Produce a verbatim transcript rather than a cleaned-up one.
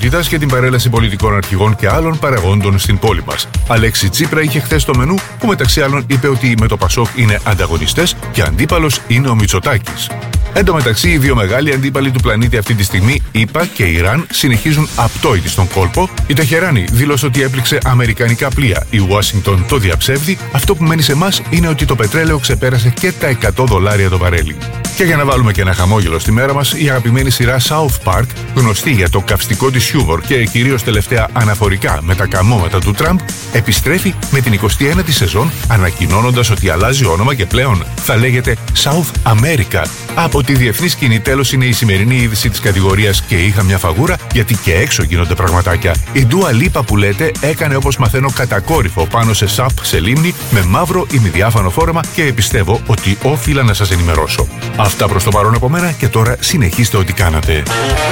σταθερότητας και την παρέλαση πολιτικών αρχηγών και άλλων παραγόντων στην πόλη μας. Αλέξη Τσίπρα είχε χθες το μενού που μεταξύ άλλων είπε ότι με το Πασόκ είναι ανταγωνιστές και αντίπαλος είναι ο Μητσοτάκης. Εν τω μεταξύ, οι δύο μεγάλοι αντίπαλοι του πλανήτη αυτή τη στιγμή, ΗΠΑ και Ιράν, συνεχίζουν απτόητοι στον κόλπο. Η Τεχεράνη δήλωσε ότι έπληξε αμερικανικά πλοία. Η Ουάσιγκτον το διαψεύδει. Αυτό που μένει σε εμάς είναι ότι το πετρέλαιο ξεπέρασε και τα εκατό δολάρια το βαρέλι. Και για να βάλουμε και ένα χαμόγελο στη μέρα μας, η αγαπημένη σειρά South Park, γνωστή για το καυστικό της χιούμορ και κυρίως τελευταία αναφορικά με τα καμώματα του Τραμπ, επιστρέφει με την εικοστή ένατη σεζόν, ανακοινώνοντας ότι αλλάζει όνομα και πλέον θα λέγεται South America. Από τη διεθνή σκηνή τέλος είναι η σημερινή είδηση της κατηγορίας και είχα μια φαγούρα, γιατί και έξω γίνονται πραγματάκια. Η Ντούα Λίπα που λέτε έκανε, όπως μαθαίνω, κατακόρυφο πάνω σε σαπ σε λίμνη με μαύρο ημιδιάφανο φόρεμα και πιστεύω ότι όφιλα να σας ενημερώσω. Αυτά προς το παρόν από μένα και τώρα συνεχίστε ό,τι κάνατε.